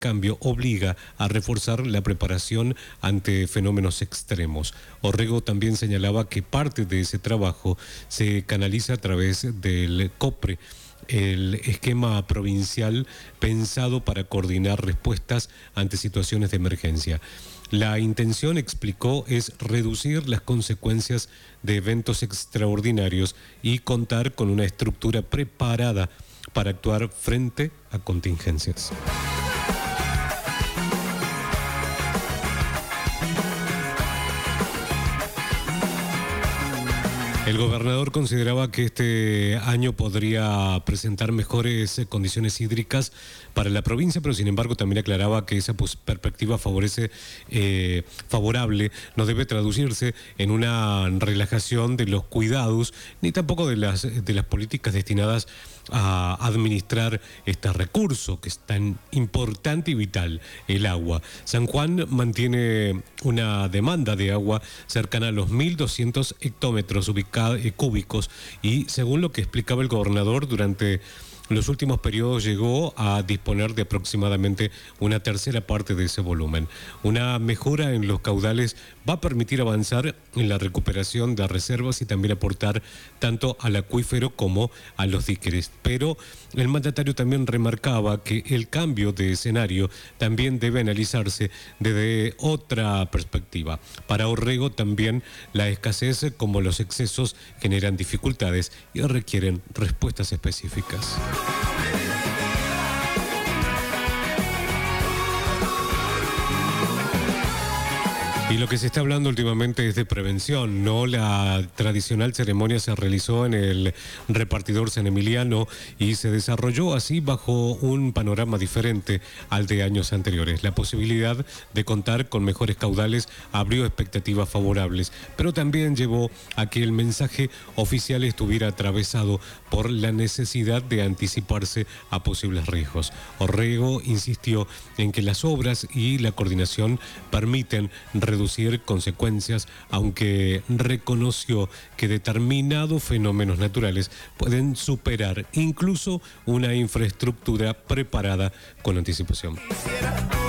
cambio obliga a reforzar la preparación ante fenómenos extremos. Orrego también señalaba que parte de ese trabajo se canaliza a través del COPRE, el esquema provincial pensado para coordinar respuestas ante situaciones de emergencia. La intención, explicó, es reducir las consecuencias de eventos extraordinarios y contar con una estructura preparada para actuar frente a contingencias. El gobernador consideraba que este año podría presentar mejores condiciones hídricas para la provincia, pero sin embargo también aclaraba que esa perspectiva favorable no debe traducirse en una relajación de los cuidados, ni tampoco de las políticas destinadas a administrar este recurso que es tan importante y vital, el agua. San Juan mantiene una demanda de agua cercana a los 1.200 hectómetros cúbicos y, según lo que explicaba el gobernador, durante los últimos periodos llegó a disponer de aproximadamente una tercera parte de ese volumen. Una mejora en los caudales va a permitir avanzar en la recuperación de reservas y también aportar tanto al acuífero como a los diques. Pero el mandatario también remarcaba que el cambio de escenario también debe analizarse desde otra perspectiva. Para Orrego también la escasez como los excesos generan dificultades y requieren respuestas específicas. Y lo que se está hablando últimamente es de prevención, ¿no? La tradicional ceremonia se realizó en el repartidor San Emiliano y se desarrolló así bajo un panorama diferente al de años anteriores. La posibilidad de contar con mejores caudales abrió expectativas favorables, pero también llevó a que el mensaje oficial estuviera atravesado por la necesidad de anticiparse a posibles riesgos. Orrego insistió en que las obras y la coordinación permiten reducir consecuencias, aunque reconoció que determinados fenómenos naturales pueden superar incluso una infraestructura preparada con anticipación.